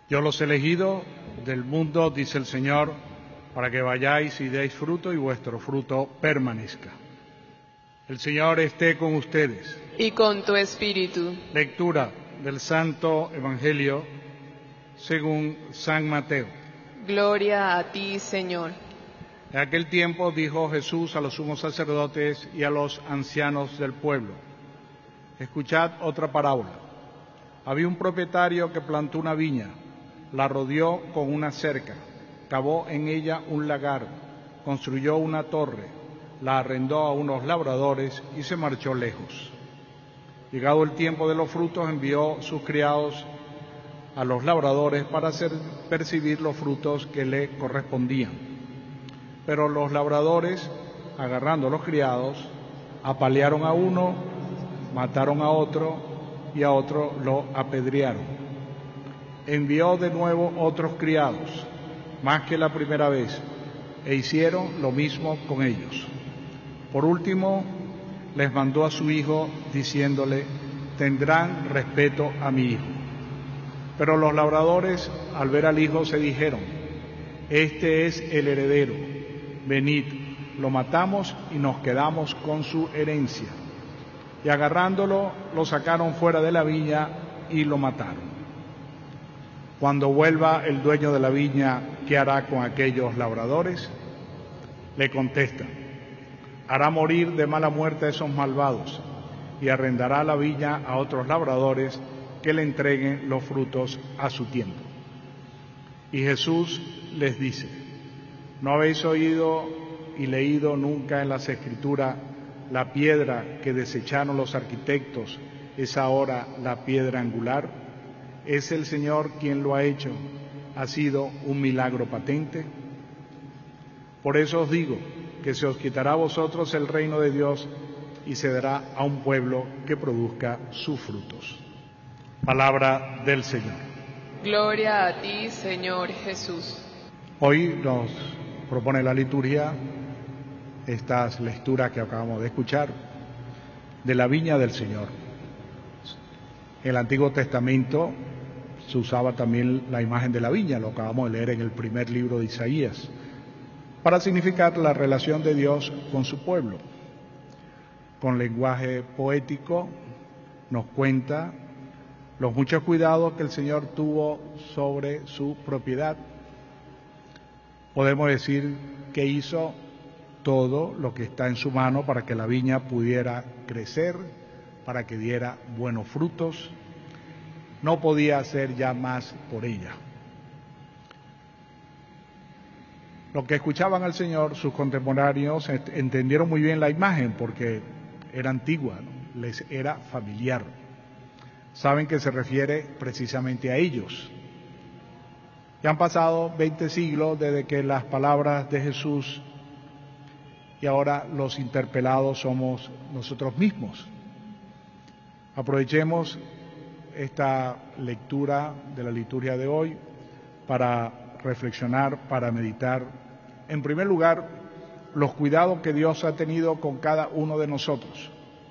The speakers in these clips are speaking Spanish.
Yo los he elegido del mundo, dice el Señor, para que vayáis y deis fruto y vuestro fruto permanezca. El Señor esté con ustedes. Y con tu espíritu. Lectura del Santo Evangelio según San Mateo. Gloria a ti, Señor. En aquel tiempo dijo Jesús a los sumos sacerdotes y a los ancianos del pueblo: escuchad otra parábola. Había un propietario que plantó una viña, la rodeó con una cerca, cavó en ella un lagar, construyó una torre, la arrendó a unos labradores y se marchó lejos. Llegado el tiempo de los frutos, envió sus criados a los labradores para hacer percibir los frutos que le correspondían. Pero los labradores, agarrando a los criados, apalearon a uno, mataron a otro y a otro lo apedrearon. Envió de nuevo otros criados, más que la primera vez, e hicieron lo mismo con ellos. Por último, les mandó a su hijo, diciéndole: tendrán respeto a mi hijo. Pero los labradores, al ver al hijo, se dijeron: este es el heredero, venid, lo matamos y nos quedamos con su herencia. Y agarrándolo, lo sacaron fuera de la viña y lo mataron. Cuando vuelva el dueño de la viña, ¿qué hará con aquellos labradores? Le contestan: hará morir de mala muerte a esos malvados y arrendará la viña a otros labradores que le entreguen los frutos a su tiempo. Y Jesús les dice: ¿no habéis oído y leído nunca en las Escrituras: la piedra que desecharon los arquitectos es ahora la piedra angular? ¿Es el Señor quien lo ha hecho? ¿Ha sido un milagro patente? Por eso os digo que se os quitará a vosotros el reino de Dios y se dará a un pueblo que produzca sus frutos. Palabra del Señor. Gloria a ti, Señor Jesús. Hoy nos propone la liturgia estas lecturas que acabamos de escuchar de la viña del Señor. En el Antiguo Testamento se usaba también la imagen de la viña, lo acabamos de leer en el primer libro de Isaías, para significar la relación de Dios con su pueblo. Con lenguaje poético nos cuenta los muchos cuidados que el Señor tuvo sobre su propiedad. Podemos decir que hizo todo lo que está en su mano para que la viña pudiera crecer, para que diera buenos frutos. No podía hacer ya más por ella. Lo que escuchaban al Señor, sus contemporáneos entendieron muy bien la imagen porque era antigua, ¿no? Les era familiar. Saben que se refiere precisamente a ellos. Ya han pasado 20 siglos desde que las palabras de Jesús, y ahora los interpelados somos nosotros mismos. Aprovechemos esta lectura de la liturgia de hoy para reflexionar, para meditar, en primer lugar, los cuidados que Dios ha tenido con cada uno de nosotros.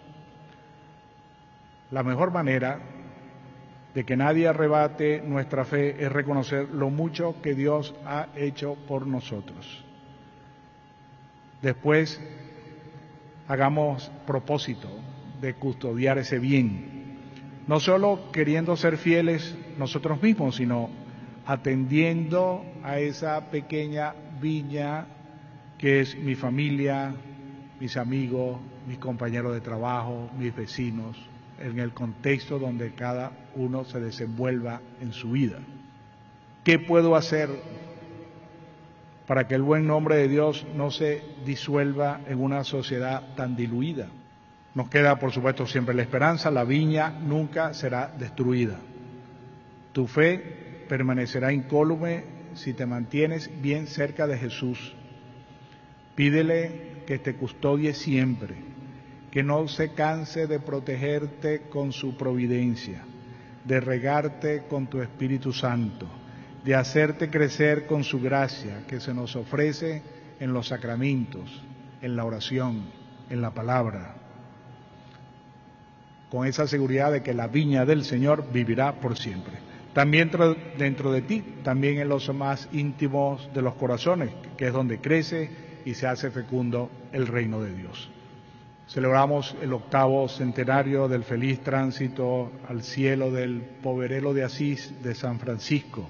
La mejor manera de que nadie arrebate nuestra fe es reconocer lo mucho que Dios ha hecho por nosotros. Después, hagamos propósito de custodiar ese bien, no solo queriendo ser fieles nosotros mismos, sino atendiendo a esa pequeña viña que es mi familia, mis amigos, mis compañeros de trabajo, mis vecinos, en el contexto donde cada uno se desenvuelva en su vida. ¿Qué puedo hacer para que el buen nombre de Dios no se disuelva en una sociedad tan diluida? Nos queda, por supuesto, siempre la esperanza: la viña nunca será destruida. Tu fe permanecerá incólume si te mantienes bien cerca de Jesús. Pídele que te custodie siempre, que no se canse de protegerte con su providencia, de regarte con tu Espíritu Santo, de hacerte crecer con su gracia que se nos ofrece en los sacramentos, en la oración, en la palabra, con esa seguridad de que la viña del Señor vivirá por siempre. también dentro de ti, también en los más íntimos de los corazones, que es donde crece y se hace fecundo el reino de Dios. Celebramos el 8º centenario del feliz tránsito al cielo del poverelo de Asís de San Francisco,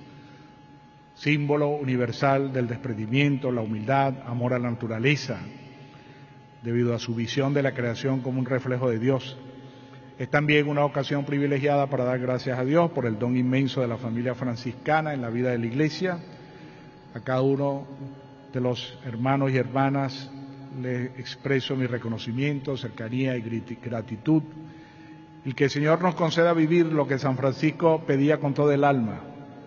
símbolo universal del desprendimiento, la humildad, amor a la naturaleza, debido a su visión de la creación como un reflejo de Dios. Es también una ocasión privilegiada para dar gracias a Dios por el don inmenso de la familia franciscana en la vida de la Iglesia. A cada uno de los hermanos y hermanas les expreso mi reconocimiento, cercanía y gratitud, y que el Señor nos conceda vivir lo que San Francisco pedía con todo el alma: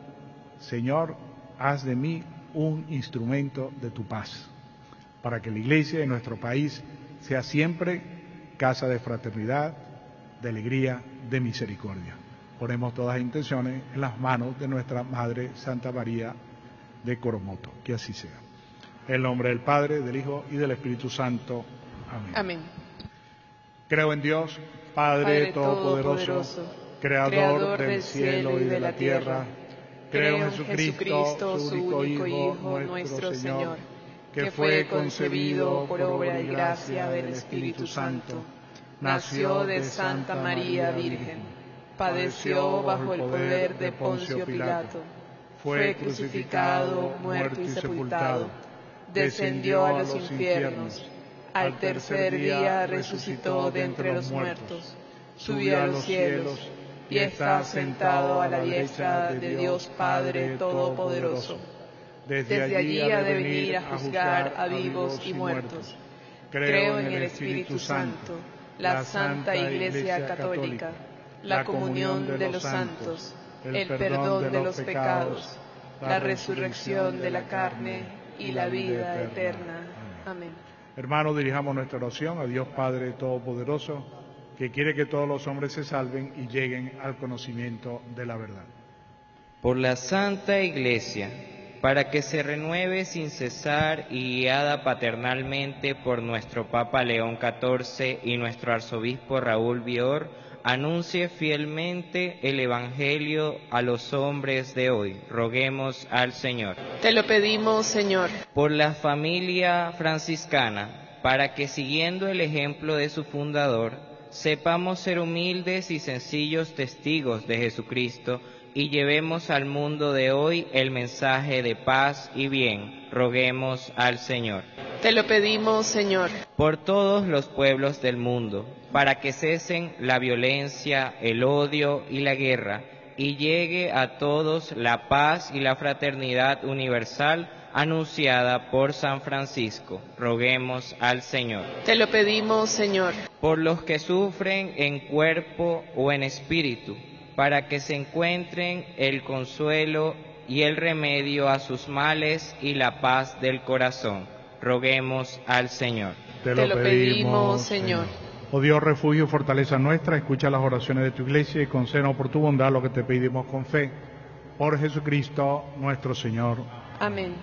Señor, haz de mí un instrumento de tu paz, para que la Iglesia en nuestro país sea siempre casa de fraternidad, de alegría, de misericordia. Ponemos todas las intenciones en las manos de nuestra Madre Santa María de Coromoto. Que así sea. En el nombre del Padre, del Hijo y del Espíritu Santo. Amén. Amén. Creo en Dios, Padre Todopoderoso, Creador del cielo y de la tierra. Creo en Jesucristo, su único Hijo, nuestro Señor, que fue concebido por obra y gracia del Espíritu Santo. Nació de Santa María Virgen, padeció bajo el poder de Poncio Pilato, fue crucificado, muerto y sepultado, descendió a los infiernos, al tercer día resucitó de entre los muertos, subió a los cielos y está sentado a la diestra de Dios Padre Todopoderoso. Desde allí ha de venir a juzgar a vivos y muertos. Creo en el Espíritu Santo, la Santa Iglesia Católica, la comunión de los santos, el perdón de los pecados, la resurrección de la carne y la vida eterna. Amén. Hermanos, dirijamos nuestra oración a Dios Padre Todopoderoso, que quiere que todos los hombres se salven y lleguen al conocimiento de la verdad. Por la Santa Iglesia, para que se renueve sin cesar y guiada paternalmente por nuestro Papa León XIV y nuestro Arzobispo Raúl Bior, anuncie fielmente el Evangelio a los hombres de hoy. Roguemos al Señor. Te lo pedimos, Señor. Por la familia franciscana, para que siguiendo el ejemplo de su fundador, sepamos ser humildes y sencillos testigos de Jesucristo y llevemos al mundo de hoy el mensaje de paz y bien. Roguemos al Señor. Te lo pedimos, Señor. Por todos los pueblos del mundo, para que cesen la violencia, el odio y la guerra, y llegue a todos la paz y la fraternidad universal anunciada por San Francisco. Roguemos al Señor. Te lo pedimos, Señor. Por los que sufren en cuerpo o en espíritu, para que se encuentren el consuelo y el remedio a sus males y la paz del corazón. Roguemos al Señor. Te lo pedimos, Señor. Oh Dios, refugio y fortaleza nuestra, escucha las oraciones de tu Iglesia y concédenos por tu bondad lo que te pedimos con fe. Por Jesucristo nuestro Señor. Amén.